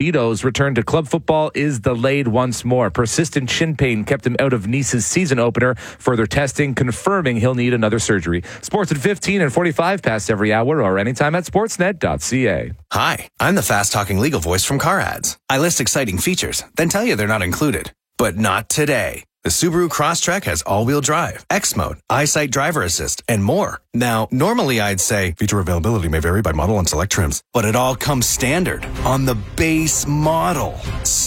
Carlito's return to club football is delayed once more. Persistent shin pain kept him out of Nice's season opener. Further testing confirming he'll need another surgery. Sports at 15 and 45 past every hour or anytime at sportsnet.ca. Hi, I'm the fast-talking legal voice from Car Ads. I list exciting features, then tell you they're not included. But not today. The Subaru Crosstrek has all-wheel drive, X-Mode, EyeSight Driver Assist, and more. Now, normally I'd say feature availability may vary by model and select trims, but it all comes standard on the base model.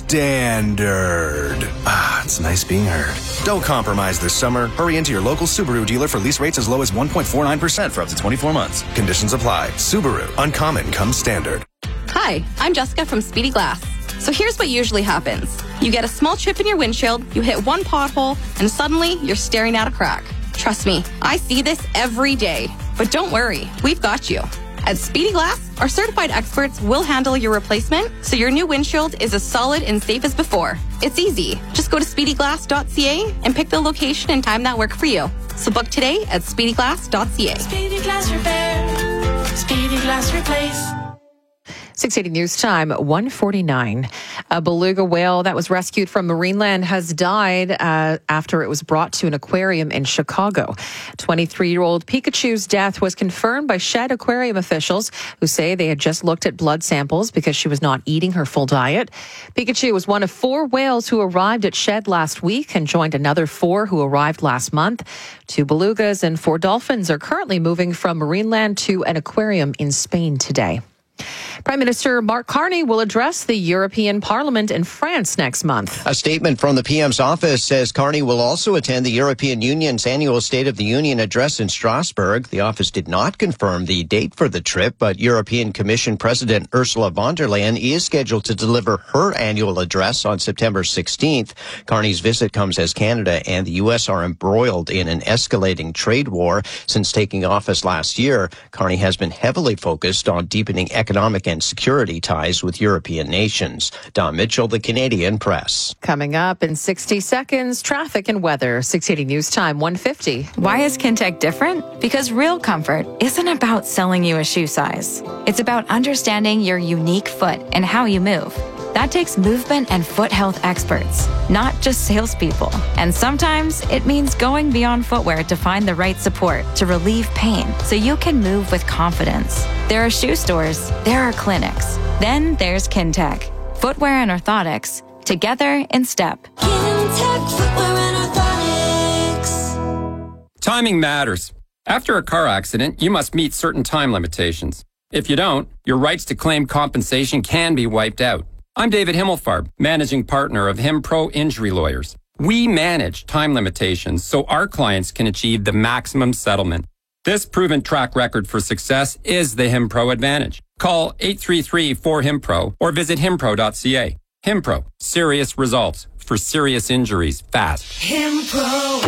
Standard. It's nice being heard. Don't compromise this summer. Hurry into your local Subaru dealer for lease rates as low as 1.49% for up to 24 months. Conditions apply. Subaru. Uncommon comes standard. Hi, I'm Jessica from Speedy Glass. So here's what usually happens. You get a small chip in your windshield, you hit one pothole, and suddenly you're staring at a crack. Trust me, I see this every day. But don't worry, we've got you. At Speedy Glass, our certified experts will handle your replacement so your new windshield is as solid and safe as before. It's easy. Just go to speedyglass.ca and pick the location and time that work for you. So book today at speedyglass.ca. Speedy Glass Repair. Speedy Glass Replace. 680 News Time, 1:49. A beluga whale that was rescued from Marineland has died after it was brought to an aquarium in Chicago. 23-year-old Pikachu's death was confirmed by Shedd Aquarium officials who say they had just looked at blood samples because she was not eating her full diet. Pikachu was one of 4 whales who arrived at Shedd last week and joined another 4 who arrived last month. 2 belugas and 4 dolphins are currently moving from Marineland to an aquarium in Spain today. Prime Minister Mark Carney will address the European Parliament in France next month. A statement from the PM's office says Carney will also attend the European Union's annual State of the Union address in Strasbourg. The office did not confirm the date for the trip, but European Commission President Ursula von der Leyen is scheduled to deliver her annual address on September 16th. Carney's visit comes as Canada and the U.S. are embroiled in an escalating trade war. Since taking office last year, Carney has been heavily focused on deepening economic and security ties with European nations. Don Mitchell, the Canadian Press. Coming up in 60 seconds, traffic and weather. 680 News Time, 1:50. Why is Kintec different? Because real comfort isn't about selling you a shoe size. It's about understanding your unique foot and how you move. That takes movement and foot health experts, not just salespeople. And sometimes it means going beyond footwear to find the right support to relieve pain so you can move with confidence. There are shoe stores, there are clinics. Then there's Kintec. Footwear and orthotics, together in step. Kintec Footwear and Orthotics. Timing matters. After a car accident, you must meet certain time limitations. If you don't, your rights to claim compensation can be wiped out. I'm David Himmelfarb, managing partner of HimPro Injury Lawyers. We manage time limitations so our clients can achieve the maximum settlement. This proven track record for success is the HimPro advantage. Call 833-4HIMPRO or visit himpro.ca. HimPro, serious results for serious injuries fast. HimPro.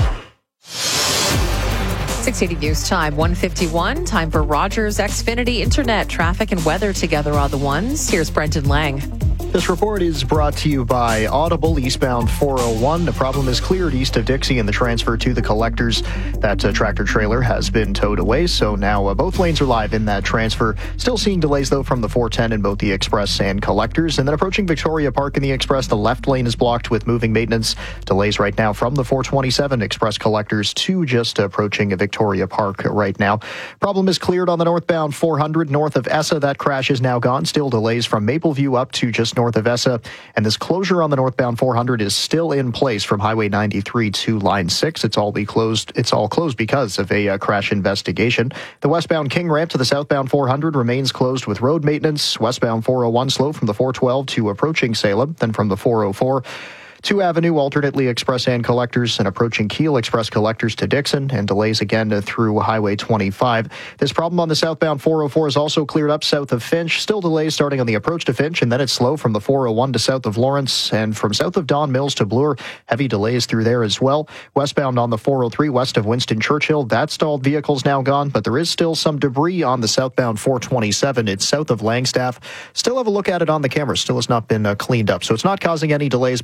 680 News Time, 1:51. Time for Rogers Xfinity Internet. Traffic and weather together are the ones. Here's Brendan Lang. This report is brought to you by Audible, eastbound 401. The problem is cleared east of Dixie and the transfer to the collectors. That tractor trailer has been towed away, so now both lanes are live in that transfer. Still seeing delays, though, from the 410 in both the express and collectors. And then approaching Victoria Park in the express, the left lane is blocked with moving maintenance. Delays right now from the 427 express collectors to just approaching Victoria Park right now. Problem is cleared on the northbound 400 north of Essa. That crash is now gone. Still delays from Mapleview up to just north of Essa, and this closure on the northbound 400 is still in place from Highway 93 to Line 6. It's all closed because of a crash investigation. The westbound King Ramp to the southbound 400 remains closed with road maintenance. Westbound 401 slow from the 412 to approaching Salem, then from the 404 to Avenue, alternately express and collectors, and approaching Kiel express collectors to Dixon, and delays again through Highway 25. This problem on the southbound 404 is also cleared up south of Finch. Still delays starting on the approach to Finch, and then it's slow from the 401 to south of Lawrence, and from south of Don Mills to Bloor. Heavy delays through there as well. Westbound on the 403 west of Winston Churchill. That stalled vehicle's now gone, but there is still some debris on the southbound 427. It's south of Langstaff. Still have a look at it on the camera. Still has not been cleaned up, so it's not causing any delays, but it's sitting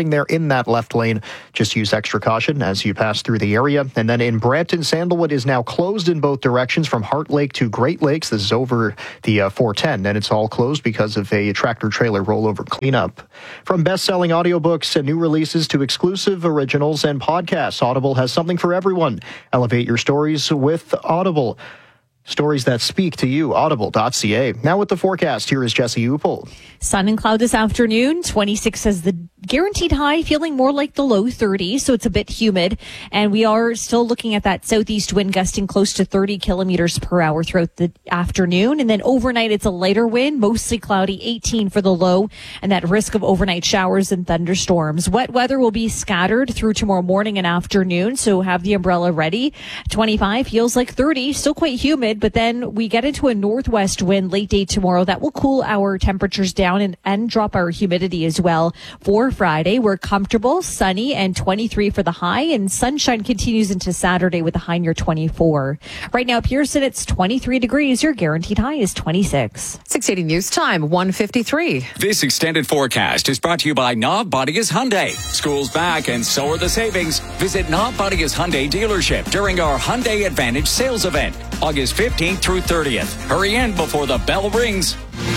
heading there in that left lane. Just use extra caution as you pass through the area. And then in Brampton, Sandalwood is now closed in both directions from Heart Lake to Great Lakes. This is over the 410, and it's all closed because of a tractor-trailer rollover cleanup. From best-selling audiobooks and new releases to exclusive originals and podcasts, Audible has something for everyone. Elevate your stories with Audible. Stories that speak to you, audible.ca. Now with the forecast, here is Jesse Upel. Sun and cloud this afternoon, 26 as the guaranteed high, feeling more like the low 30s, so it's a bit humid. And we are still looking at that southeast wind gusting close to 30 kilometers per hour throughout the afternoon. And then overnight, it's a lighter wind, mostly cloudy, 18 for the low, and that risk of overnight showers and thunderstorms. Wet weather will be scattered through tomorrow morning and afternoon, so have the umbrella ready. 25 feels like 30, still quite humid, but then we get into a northwest wind late day tomorrow that will cool our temperatures down and drop our humidity as well. For Friday, we're comfortable, sunny, and 23 for the high, and sunshine continues into Saturday with a high near 24. Right now, Pearson, it's 23 degrees. Your guaranteed high is 26. 680 News Time, 1:53. This extended forecast is brought to you by Knob Bodia's Hyundai. School's back and so are the savings. Visit Knob Bodia's Hyundai dealership during our Hyundai Advantage sales event, August 15th through 30th. Hurry in before the bell rings.